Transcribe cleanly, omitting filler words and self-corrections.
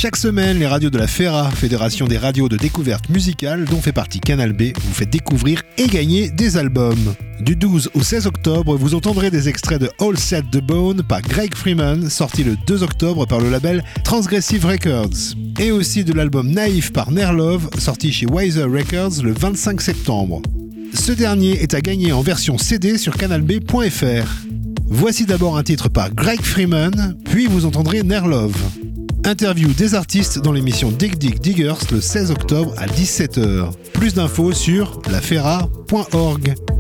Chaque semaine, les radios de la FERA, Fédération des radios de découverte musicale, dont fait partie Canal B, vous fait découvrir et gagner des albums. Du 12 au 16 octobre, vous entendrez des extraits de All Set the Bone par Greg Freeman, sorti le 2 octobre par le label Transgressive Records. Et aussi de l'album Naïf par Nerlove, sorti chez Wiser Records le 25 septembre. Ce dernier est à gagner en version CD sur canalb.fr. Voici d'abord un titre par Greg Freeman, puis vous entendrez Nerlove. Interview des artistes dans l'émission Dig Dig Diggers le 16 octobre à 17h. Plus d'infos sur lafera.org.